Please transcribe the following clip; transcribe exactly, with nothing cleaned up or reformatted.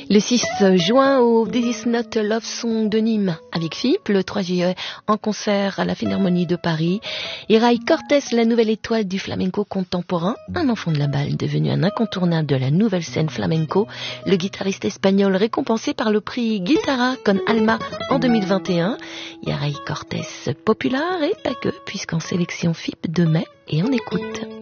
Le six juin au This Is Not a Love Song de Nîmes avec F I P, le trois juillet en concert à la Philharmonie de Paris. Iraï Cortés, la nouvelle étoile du flamenco contemporain, un enfant de la balle devenu un incontournable de la nouvelle scène flamenco, le guitariste espagnol récompensé par le prix Guitarra con Alma en deux mille vingt et un. Iraï Cortés, populaire et pas que, puisqu'en sélection F I P de mai, et on écoute.